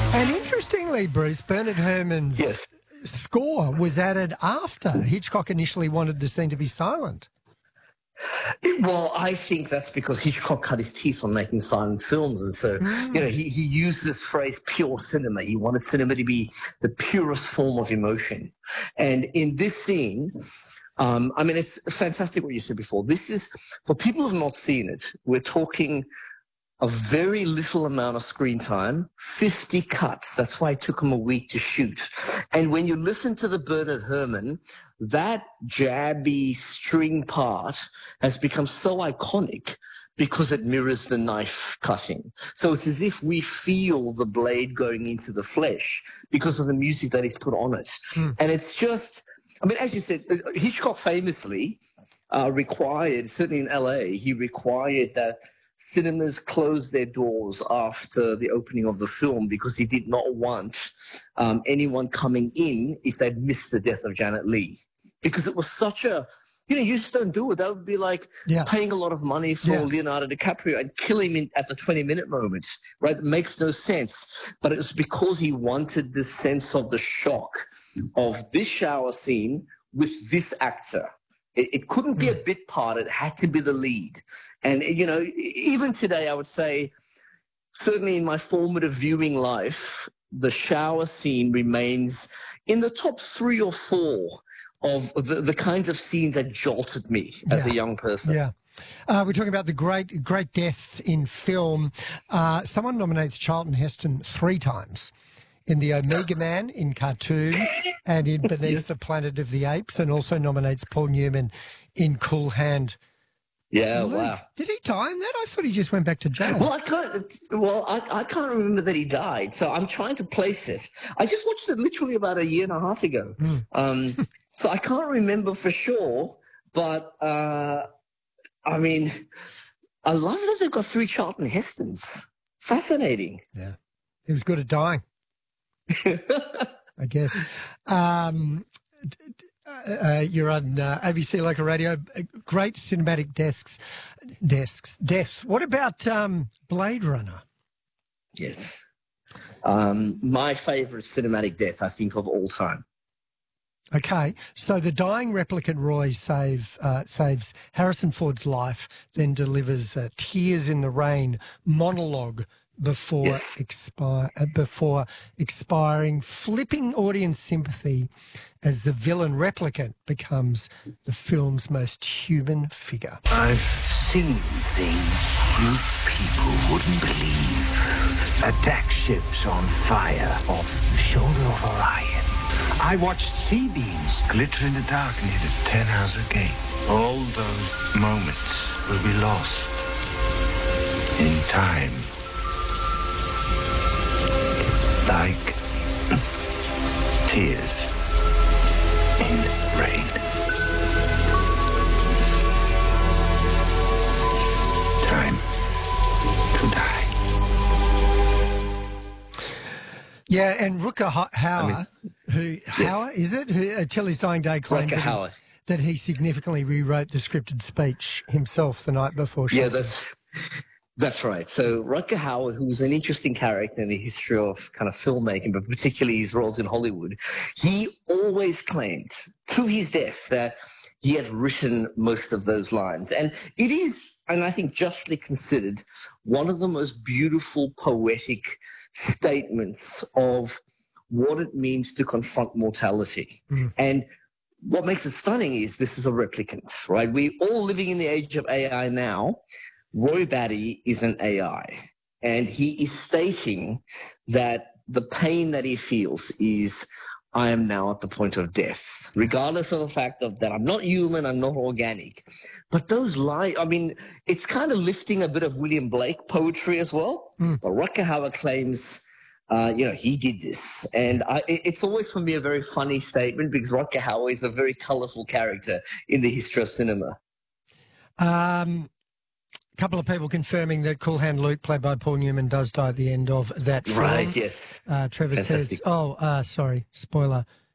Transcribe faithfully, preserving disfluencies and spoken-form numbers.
And interestingly, Bruce, Bernard Herrmann's Yes. score was added after Hitchcock initially wanted the scene to be silent. It- well, I think that's because Hitchcock cut his teeth on making silent films. And so, Mm. you know, he, he used this phrase pure cinema. He wanted cinema to be the purest form of emotion. And in this scene, um, I mean, it's fantastic what you said before. This is, for people who have not seen it, we're talking a very little amount of screen time, fifty cuts. That's why it took him a week to shoot. And when you listen to the Bernard Herrmann, that jabby string part has become so iconic because it mirrors the knife cutting. So it's as if we feel the blade going into the flesh because of the music that he's put on it. Mm. And it's just, I mean, as you said, Hitchcock famously uh, required, certainly in L A, he required that cinemas closed their doors after the opening of the film because he did not want um, anyone coming in if they'd missed the death of Janet Leigh. Because it was such a, you know, you just don't do it. That would be like yeah. paying a lot of money for yeah. Leonardo DiCaprio and kill him in, at the twenty-minute moment, right? It makes no sense. But it was because he wanted this sense of the shock of this shower scene with this actor. It, it couldn't be a bit part. It had to be the lead. And, you know, even today, I would say, certainly in my formative viewing life, the shower scene remains in the top three or four of the, the kinds of scenes that jolted me as yeah. a young person. Yeah. Uh, we're talking about the great great deaths in film. Uh, someone nominates Charlton Heston three times. In The Omega Man, in Cartoon, and in Beneath yes. the Planet of the Apes, and also nominates Paul Newman in Cool Hand. Yeah, Luke, wow. Did he die in that? I thought he just went back to jail. Well, I can't. Well, I, I can't remember that he died, so I'm trying to place it. I just watched it literally about a year and a half ago, mm. um, so I can't remember for sure. But uh, I mean, I love that they've got three Charlton Hestons. Fascinating. Yeah, he was good at dying. I guess. Um, uh, you're on uh, A B C Local Radio. Great cinematic desks, desks, deaths. What about um, Blade Runner? Yes. Um, my favourite cinematic death, I think, of all time. Okay, so the dying replicant Roy save, uh, saves Harrison Ford's life, then delivers a Tears in the Rain monologue before yes. expire uh, before expiring, flipping audience sympathy as the villain replicant becomes the film's most human figure. I've seen things you people wouldn't believe. Attack ships on fire off the shoulder of Orion. I watched sea beams glitter in the dark near the Ten Hauser Gate. All those moments will be lost in time. Like tears in rain. Time to die. Yeah, and Rutger Hauer, I mean, who yes. Hauer is it? Who until his dying day claimed that he, that he significantly rewrote the scripted speech himself the night before. Yeah, that's. That's right. So Rutger Hauer, who's an interesting character in the history of kind of filmmaking, but particularly his roles in Hollywood, he always claimed to his death that he had written most of those lines. And it is, and I think justly considered, one of the most beautiful poetic statements of what it means to confront mortality. Mm. And what makes it stunning is this is a replicant, right? We're all living in the age of A I now. Roy Batty is an A I, and he is stating that the pain that he feels is, I am now at the point of death, regardless of the fact of that I'm not human, I'm not organic. But those lines, I mean, it's kind of lifting a bit of William Blake poetry as well. Mm. But Rutger Hauer claims, uh, you know, he did this. And I, it's always for me a very funny statement because Rutger Hauer is a very colorful character in the history of cinema. Um. A couple of people confirming that Cool Hand Luke, played by Paul Newman, does die at the end of that film. Right, yes. Uh, Trevor Fantastic. says, oh, uh, sorry, spoiler,